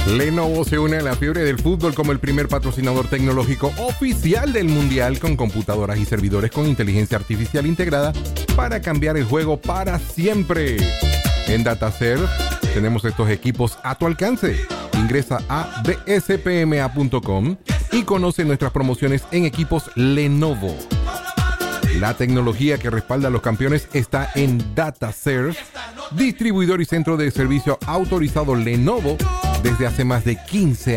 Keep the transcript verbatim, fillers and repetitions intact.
Lenovo se une a la fiebre del fútbol como el primer patrocinador tecnológico oficial del Mundial, con computadoras y servidores con inteligencia artificial integrada para cambiar el juego para siempre. En DataServe tenemos estos equipos a tu alcance. Ingresa a d s p m a punto com y conoce nuestras promociones en equipos Lenovo. La tecnología que respalda a los campeones está en DataServe, distribuidor y centro de servicio autorizado Lenovo desde hace más de quince años.